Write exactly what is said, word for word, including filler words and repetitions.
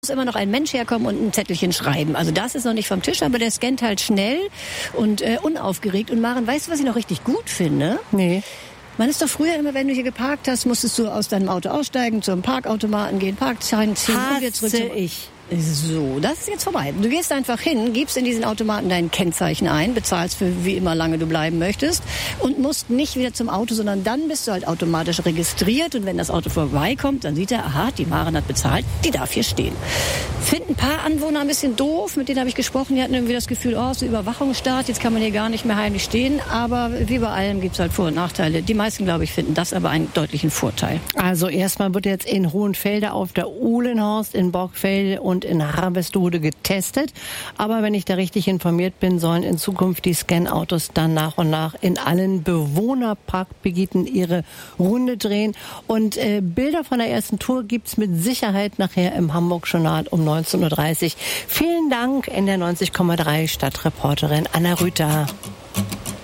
muss immer noch ein Mensch herkommen und ein Zettelchen schreiben. Also das ist noch nicht vom Tisch, aber der scannt halt schnell und äh, unaufgeregt. Und Maren, weißt du, was ich noch richtig gut finde? Nee. Man ist doch früher immer, wenn du hier geparkt hast, musstest du aus deinem Auto aussteigen, zum Parkautomaten gehen, Parkschein ziehen Hasse und wieder zurück zum... ich. So, das ist jetzt vorbei. Du gehst einfach hin, gibst in diesen Automaten dein Kennzeichen ein, bezahlst für wie immer lange du bleiben möchtest und musst nicht wieder zum Auto, sondern dann bist du halt automatisch registriert und wenn das Auto vorbeikommt, dann sieht er, aha, die Maren hat bezahlt, die darf hier stehen. Finden ein paar Anwohner ein bisschen doof, mit denen habe ich gesprochen, die hatten irgendwie das Gefühl, oh, so Überwachungsstaat, jetzt kann man hier gar nicht mehr heimlich stehen, aber wie bei allem gibt es halt Vor- und Nachteile. Die meisten, glaube ich, finden das aber einen deutlichen Vorteil. Also erstmal wird jetzt in Hohenfelde auf der Uhlenhorst, in Borgfelde und in Harvestode getestet. Aber wenn ich da richtig informiert bin, sollen in Zukunft die Scan-Autos dann nach und nach in allen Bewohnerparkgebieten ihre Runde drehen. Und äh, Bilder von der ersten Tour gibt's mit Sicherheit nachher im Hamburg-Journal um neunzehn Uhr dreißig. Vielen Dank in der neunzig Komma drei Stadtreporterin Anna Rüther.